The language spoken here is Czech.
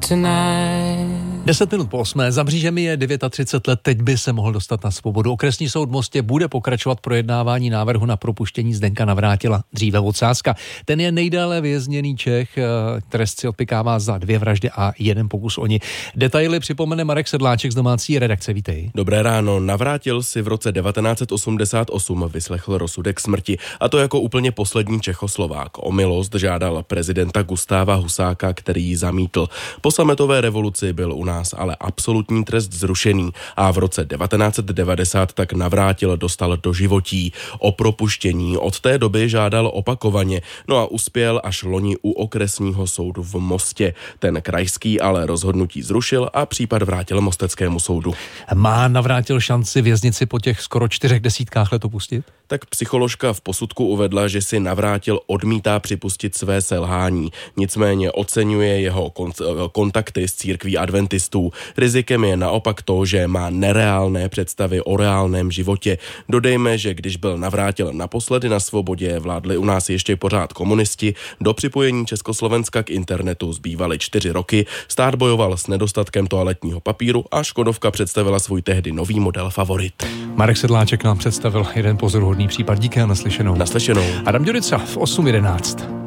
tonight. 10 minut po 8. Za mřížemi je 39 let, teď by se mohl dostat na svobodu. Okresní soud v Mostě bude pokračovat projednávání návrhu na propuštění Zdeňka Navrátila, dříve Ocáska. Ten je nejdále vězněný Čech, trest si odpykává za 2 vraždy a 1 pokus o ni. Detaily připomene Marek Sedláček z domácí redakce. Vítej. Dobré ráno. Navrátil si v roce 1988 vyslechl rozsudek smrti, a to jako úplně poslední Čechoslovák. O milost žádal prezidenta Gustáva Husáka, který ji zamítl. Po sametové revoluci byl u nás ale absolutní trest zrušený a v roce 1990 tak Navrátil dostal doživotí. O propuštění od té doby žádal opakovaně, no a uspěl až loni u okresního soudu v Mostě. Ten krajský ale rozhodnutí zrušil a případ vrátil mosteckému soudu. Má Navrátil šanci věznici po těch skoro 40 let opustit? Tak psycholožka v posudku uvedla, že si Navrátil odmítá připustit své selhání. Nicméně oceňuje jeho kontakty s církví adventistů. Rizikem je naopak to, že má nereálné představy o reálném životě. Dodejme, že když byl Navrátil naposledy na svobodě, vládli u nás ještě pořád komunisti. Do připojení Československa k internetu zbývaly 4 roky. Stát bojoval s nedostatkem toaletního papíru a Škodovka představila svůj tehdy nový model Favorit. Marek Sedláček nám představil jeden pozoruhodný případ. Díky a naslyšenou. Naslyšenou. Adam Ďurica v 8:11.